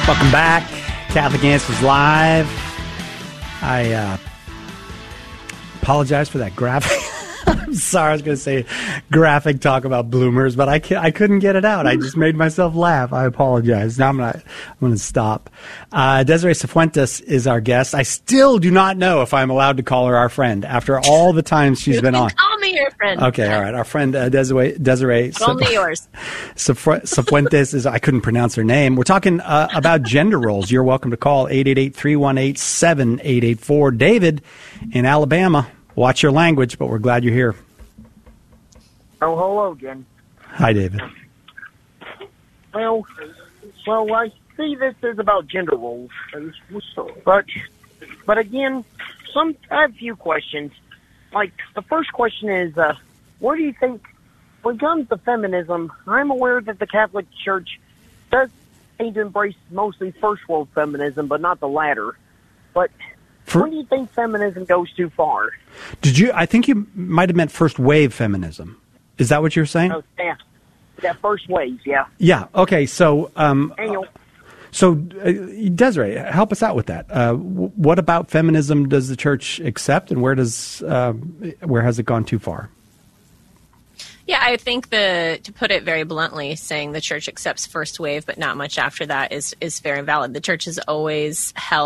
Welcome back. Catholic Answers Live. I apologize for that graphic. I'm sorry, I was going to say graphic talk about bloomers, but I couldn't get it out. I just made myself laugh. I apologize. Now I'm going to stop. Desiree Cifuentes is our guest. I still do not know if I'm allowed to call her our friend after all the times she's been on. Call me your friend. Okay, all right. Our friend Desiree Only yours. Cifuentes is, I couldn't pronounce her name. We're talking about gender roles. You're welcome to call 888-318-7884. David in Alabama. Watch your language, but we're glad you're here. Oh, hello again. Hi, David. Well, I see this is about gender roles, but again, I have a few questions. Like, the first question is, where do you think, when it comes to feminism, I'm aware that the Catholic Church does seem to embrace mostly first world feminism, but not the latter. But when do you think feminism goes too far? I think you might have meant first wave feminism. Is that what you're saying? Oh, yeah. Yeah, first wave, yeah. Yeah, okay, so... Desiree, help us out with that. What about feminism does the church accept, and where has it gone too far? Yeah, I think to put it very bluntly, saying the church accepts first wave, but not much after that is very valid. The church has always held